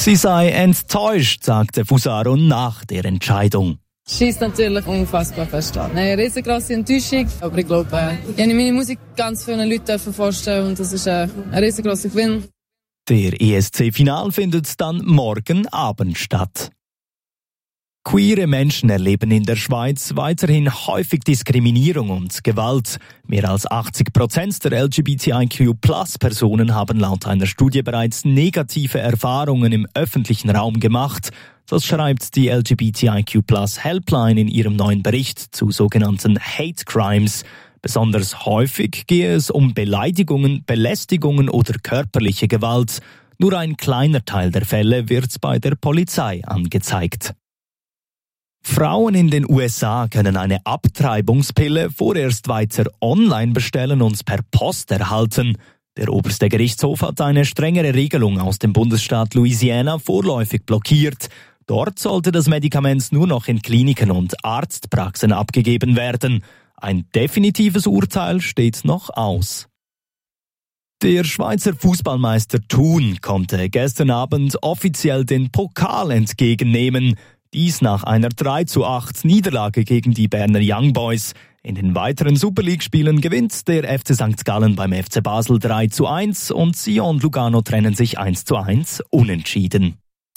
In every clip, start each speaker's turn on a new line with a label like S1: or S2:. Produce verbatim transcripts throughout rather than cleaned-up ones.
S1: Sie sei enttäuscht, sagte Fusaro nach der Entscheidung.
S2: Schießt natürlich unfassbar fest an. Eine riesengroße Enttäuschung, aber ich glaube, äh, ich habe meine Musik ganz vielen Leuten vorstellen und das ist äh, ein riesengroßer Gewinn.
S1: Der E S C-Final findet dann morgen Abend statt. Queere Menschen erleben in der Schweiz weiterhin häufig Diskriminierung und Gewalt. Mehr als achtzig Prozent der L G B T I Q Plus Personen haben laut einer Studie bereits negative Erfahrungen im öffentlichen Raum gemacht. Das schreibt die L G B T I Q Plus Helpline in ihrem neuen Bericht zu sogenannten Hate Crimes. Besonders häufig gehe es um Beleidigungen, Belästigungen oder körperliche Gewalt. Nur ein kleiner Teil der Fälle wird bei der Polizei angezeigt. Frauen in den U S A können eine Abtreibungspille vorerst weiter online bestellen und per Post erhalten. Der oberste Gerichtshof hat eine strengere Regelung aus dem Bundesstaat Louisiana vorläufig blockiert. Dort sollte das Medikament nur noch in Kliniken und Arztpraxen abgegeben werden. Ein definitives Urteil steht noch aus. Der Schweizer Fußballmeister Thun konnte gestern Abend offiziell den Pokal entgegennehmen. Dies nach einer drei zu acht Niederlage gegen die Berner Young Boys. In den weiteren Super League-Spielen gewinnt der F C Sankt Gallen beim F C Basel drei zu eins und Sion und Lugano trennen sich eins zu eins unentschieden.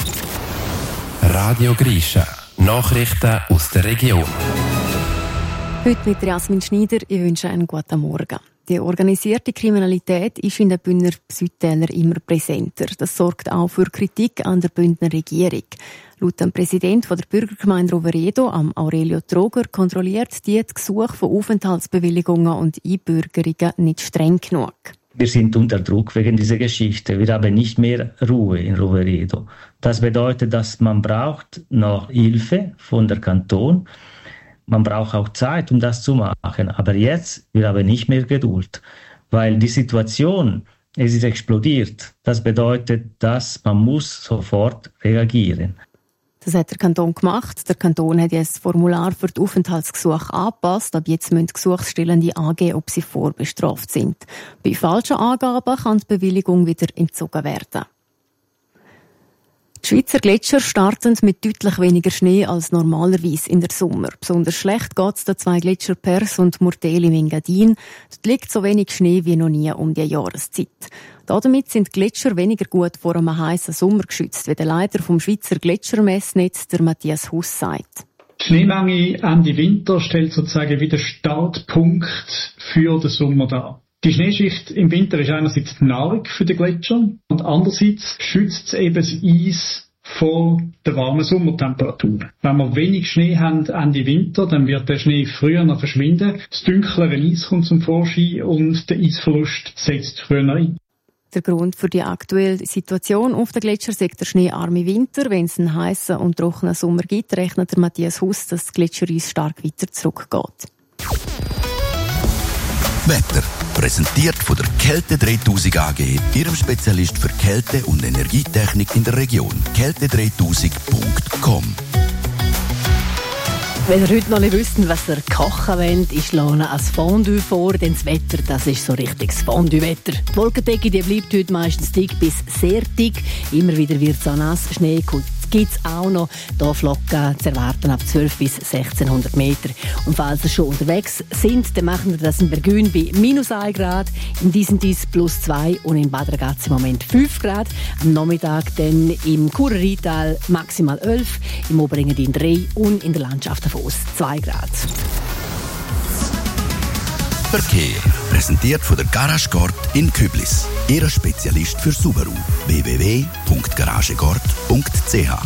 S3: Radio Grisha. Nachrichten aus der Region.
S4: Heute mit Jasmin Schneider. Ich wünsche einen guten Morgen. Die organisierte Kriminalität ist in den Bündner Südtäler immer präsenter. Das sorgt auch für Kritik an der Bündner Regierung. Laut dem Präsidenten der Bürgergemeinde Roveredo, am Aurelio Troger, kontrolliert die Gesuche von Aufenthaltsbewilligungen und Einbürgerungen nicht streng genug.
S5: Wir sind unter Druck wegen dieser Geschichte. Wir haben nicht mehr Ruhe in Roveredo. Das bedeutet, dass man braucht noch Hilfe von der Kanton. Man braucht auch Zeit, um das zu machen. Aber jetzt, wir haben nicht mehr Geduld, weil die Situation, es ist explodiert. Das bedeutet, dass man muss sofort reagieren.
S4: Das hat der Kanton gemacht. Der Kanton hat jetzt das Formular für die Aufenthaltsgesuche angepasst. Ab jetzt müssen die Gesuchstellende angeben, ob sie vorbestraft sind. Bei falschen Angaben kann die Bewilligung wieder entzogen werden. Die Schweizer Gletscher starten mit deutlich weniger Schnee als normalerweise in der Sommer. Besonders schlecht geht es den zwei Gletscher Pers und Murtel im Engadin. Dort liegt so wenig Schnee wie noch nie um die Jahreszeit. Damit sind die Gletscher weniger gut vor einem heißen Sommer geschützt, wie der Leiter vom Schweizer Gletschermessnetz, der Matthias Huss, sagt.
S6: Die Schneemenge Ende Winter stellt sozusagen wieder Startpunkt für den Sommer dar. Die Schneeschicht im Winter ist einerseits die Nahrung für den Gletscher und andererseits schützt es eben das Eis vor der warmen Sommertemperatur. Wenn wir wenig Schnee haben Ende Winter, dann wird der Schnee früher noch verschwinden, das dunklere Eis kommt zum Vorschein und der Eisverlust setzt früher ein.
S4: Der Grund für die aktuelle Situation auf den Gletscher ist der schneearme Winter. Wenn es einen heißen und trockenen Sommer gibt, rechnet der Matthias Huss, dass das Gletschereis stark weiter zurückgeht.
S7: Wetter. Präsentiert von der Kälte dreitausend A G, Ihrem Spezialist für Kälte- und Energietechnik in der Region. kälte dreitausend Punkt com.
S8: Wenn ihr heute noch nicht wisst, was ihr kochen wollt, ich schlage ein Fondue vor, denn das Wetter, das ist so richtiges Fondue-Wetter. Die Wolkendecke, die bleibt heute meistens dick bis sehr dick. Immer wieder wird es auch nass, Schnee gibt es auch noch. Hier Flocken zu erwarten ab zwölf bis sechzehnhundert Meter. Und falls ihr schon unterwegs sind, dann machen wir das in Bergün bei minus ein Grad, in Disentis plus zwei und in Bad Ragaz im Moment fünf Grad. Am Nachmittag dann im Churer Rheintal maximal elf, im Oberengadin drei und in der Landschaft Davos zwei Grad.
S7: Verkehr. Präsentiert von der Garage Gord in Küblis. Ihr Spezialist für Subaru. w w w punkt garagegord punkt c h.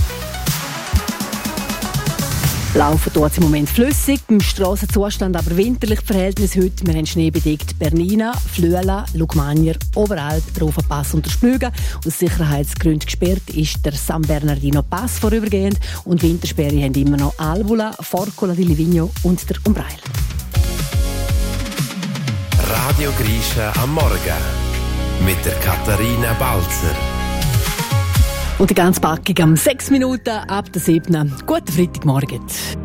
S8: Laufen tut es im Moment flüssig, beim Strassenzustand aber winterlich Verhältnis heute. Wir haben schneebedeckt Bernina, Flüela, Lugmanier, Oberalp, Rofenpass und der Splügen. Aus Sicherheitsgründen gesperrt ist der San Bernardino Pass vorübergehend und Wintersperre haben immer noch Albula, Forcola di Livigno und der Umbrail.
S3: Radio Grisha am Morgen mit der Katharina Balzer.
S8: Und die ganze Packung am sechs Minuten ab der siebten. Guten Freitagmorgen.